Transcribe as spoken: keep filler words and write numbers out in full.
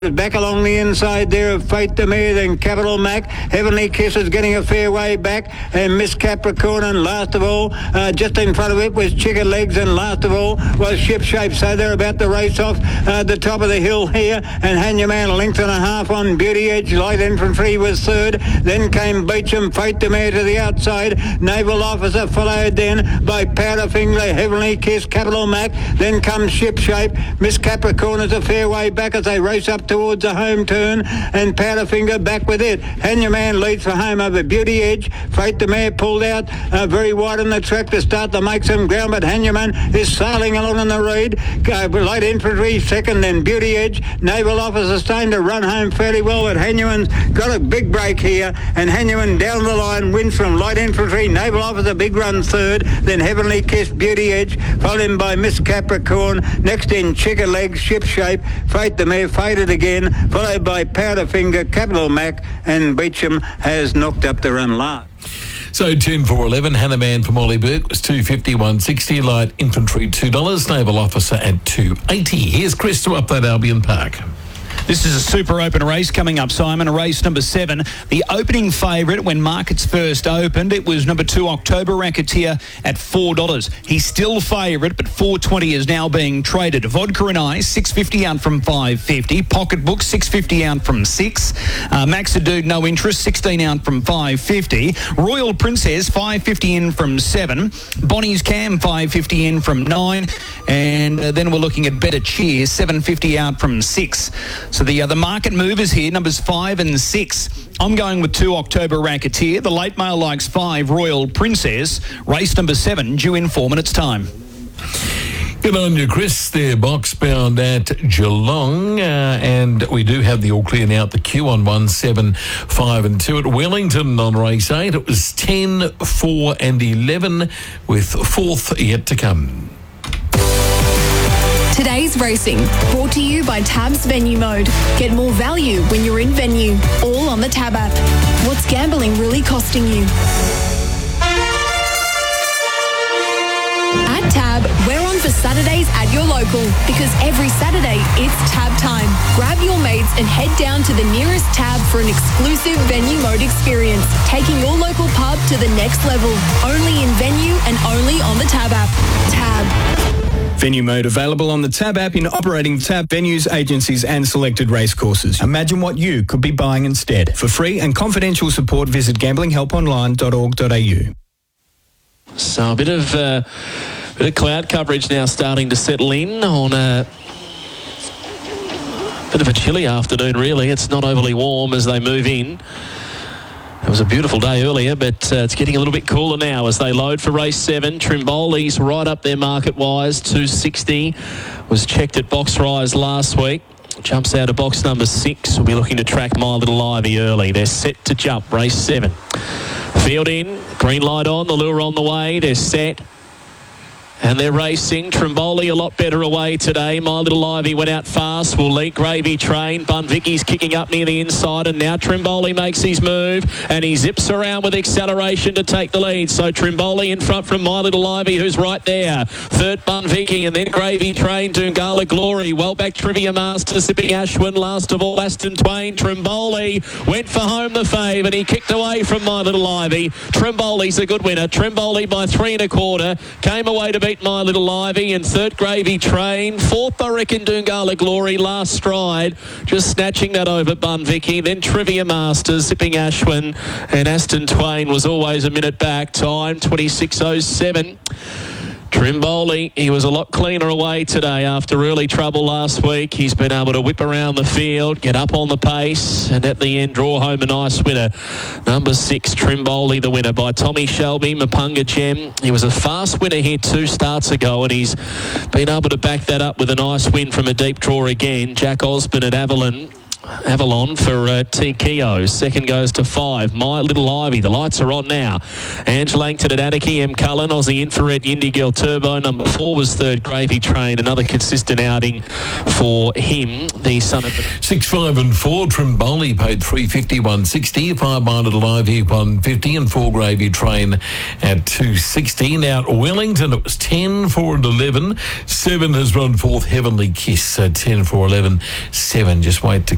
Back along the inside there of Fate the Mare, then Capital Mac. Heavenly Kiss is getting a fair way back, and Miss Capricorn, and last of all, uh, just in front of it was Chicken Legs, and last of all was Ship Shape. So they're about to race off uh, the top of the hill here, and Hanyman a length and a half on Beauty Edge. Light Infantry was third. Then came Beecham, Fate the Mare to the outside. Naval Officer followed then by Powderfinger, Heavenly Kiss, Capital Mac. Then comes Ship Shape. Miss Capricorn is a fair way back as they race up towards the home turn, and Powderfinger back with it. Hanyman leads for home over Beauty Edge. Fate the Mare pulled out uh, very wide on the track to start to make some ground, but Hanyman is sailing along in the lead. Uh, Light Infantry second, then Beauty Edge. Naval Officer starting to run home fairly well, but Hanyman's got a big break here, and Hanyman down the line wins from Light Infantry. Naval Officer big run third, then Heavenly Kiss, Beauty Edge, followed in by Miss Capricorn. Next in Chicken Legs, Ship Shape. Fate the Mare faded again, followed by Powderfinger, Capital Mac, and Beecham has knocked up the run last. So ten four eleven, Hannahman for Molly Burke was two fifty, one sixty, Light Infantry two dollars, Naval Officer at two eighty. Here's Chris to update Albion Park. This is a super open race coming up, Simon, race number seven. The opening favourite when markets first opened, it was number two, October Racketeer at four dollars. He's still favourite, but four twenty is now being traded. Vodka and Ice, six fifty out from five fifty. Pocketbook, six fifty out from six. Uh, Max a Dude, no interest, sixteen out from five fifty. Royal Princess, five fifty in from seven. Bonnie's Cam, five fifty in from nine. And uh, then we're looking at Better Cheer, seven fifty out from six. So the other market movers here, numbers five and six. I'm going with two, October Racketeer. The late mail likes five, Royal Princess. Race number seven, due in four minutes' time. Good on you, Chris. They're box bound at Geelong, uh, and we do have the all clear now at the queue on one, seven, five and two. At Wellington on race eight, it was ten, four and eleven, with fourth yet to come. Today's racing, brought to you by Tab's Venue Mode. Get more value when you're in venue, all on the Tab app. What's gambling really costing you? At Tab, we're on for Saturdays at your local, because every Saturday it's Tab time. Grab your mates and head down to the nearest Tab for an exclusive Venue Mode experience, taking your local pub to the next level. Only in venue and only on the Tab app. Tab. Venue Mode available on the Tab app in operating Tab venues, agencies and selected racecourses. Imagine what you could be buying instead. For free and confidential support, visit gambling help online dot org dot a u. So a bit of, uh, bit of cloud coverage now starting to settle in on a bit of a chilly afternoon, really. It's not overly warm as they move in. It was a beautiful day earlier, but uh, it's getting a little bit cooler now as they load for race seven. Trimboli's right up there market-wise. two sixty was checked at box rise last week. Jumps out of box number six. We'll be looking to track My Little Ivy early. They're set to jump, race seven. Field in, green light on, the lure on the way. They're set. And they're racing. Trimboli a lot better away today. My Little Ivy went out fast. Will lead Gravy Train. Bunvicky's kicking up near the inside, and now Trimboli makes his move, and he zips around with acceleration to take the lead. So Trimboli in front from My Little Ivy, who's right there. Third Bunvicky, and then Gravy Train, Doongala Glory. Well back Trivia Master, Sipping Ashwin. Last of all, Aston Twain. Trimboli went for home the fave, and he kicked away from My Little Ivy. Trimboli's a good winner. Trimboli by three and a quarter. Came away to beat My Little Ivy, and third Gravy Train. Fourth, I reckon, Doongala Glory. Last stride, just snatching that over Bunvicky. Then Trivia Masters, Zipping Ashwin, and Aston Twain was always a minute back. Time twenty-six oh seven. Trimboli, he was a lot cleaner away today after early trouble last week. He's been able to whip around the field, get up on the pace, and at the end draw home a nice winner. Number six, Trimboli, the winner by Tommy Shelby, Mapunga Gem. He was a fast winner here two starts ago, and he's been able to back that up with a nice win from a deep draw again. Jack Osborne at Avalon. Avalon for uh, T. Keogh. Second goes to five. My Little Ivy. The lights are on now. Ange Langton at Attica. M. Cullen. Aussie Infrared. Yindi Girl Turbo. Number four was third. Gravy Train. Another consistent outing for him. The son of the... Six, five and four. Trimboli paid three fifty, one sixty. Five My Little Ivy, one fifty. And four Gravy Train at two sixty. Now at Wellington, it was ten, four and eleven. Seven has run fourth. Heavenly Kiss. So ten, four, eleven. Seven. Just wait to